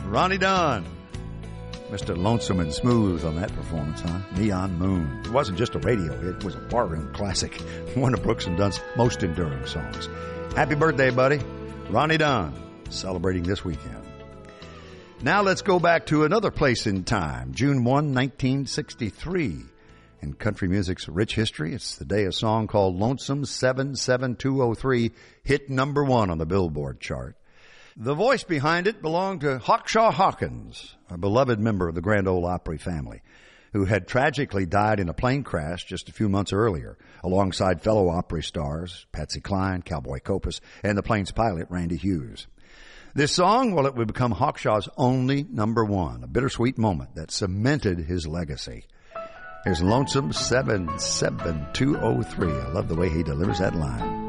Ronnie Dunn. Mr. Lonesome and Smooth on that performance, huh? Neon Moon. It wasn't just a radio hit, it was a barroom classic. One of Brooks and Dunn's most enduring songs. Happy birthday, buddy. Ronnie Dunn, celebrating this weekend. Now let's go back to another place in time, June 1, 1963. In country music's rich history, it's the day a song called Lonesome 77203 hit number 1 on the Billboard chart. The voice behind it belonged to Hawkshaw Hawkins, a beloved member of the Grand Ole Opry family, who had tragically died in a plane crash just a few months earlier, alongside fellow Opry stars Patsy Cline, Cowboy Copas, and the plane's pilot Randy Hughes. This song, well, it would become Hawkshaw's only number 1, a bittersweet moment that cemented his legacy. Here's Lonesome 77203. I love the way he delivers that line.